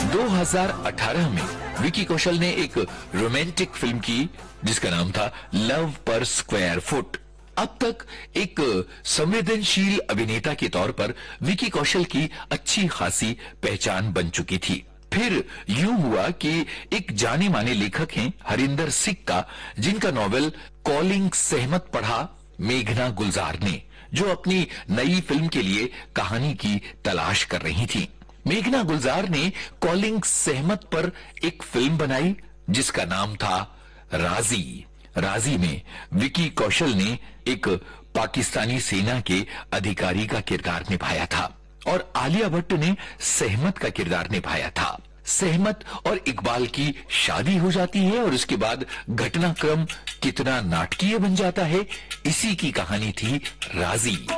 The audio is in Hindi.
2018 में विकी कौशल ने एक रोमांटिक फिल्म की जिसका नाम था लव पर स्क्वायर फुट। अब तक एक संवेदनशील अभिनेता के तौर पर विकी कौशल की अच्छी खासी पहचान बन चुकी थी। फिर यूं हुआ कि एक जाने माने लेखक हैं हरिंदर सिंह का, जिनका नॉवेल कॉलिंग सहमत पढ़ा मेघना गुलजार ने, जो अपनी नई फिल्म के लिए कहानी की तलाश कर रही थी। मेघना गुलजार ने कॉलिंग सहमत पर एक फिल्म बनाई जिसका नाम था राजी। राजी में विकी कौशल ने एक पाकिस्तानी सेना के अधिकारी का किरदार निभाया था और आलिया भट्ट ने सहमत का किरदार निभाया था। सहमत और इकबाल की शादी हो जाती है और उसके बाद घटनाक्रम कितना नाटकीय बन जाता है, इसी की कहानी थी राजी।